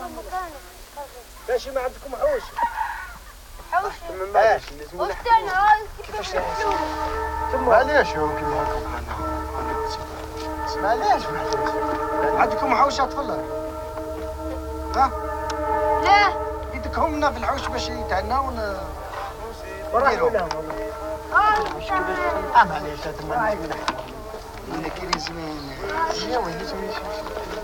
ماشي ما عندكم حوش؟ حوش واستنى كيفاش معليش هو كيما هكا معليش عندكم حوشات في الله؟ ها؟ لا يدكهم لنا في الحوش باش يتعناون نديروا لهم معليش هذا ما كاين زمان يا ويلي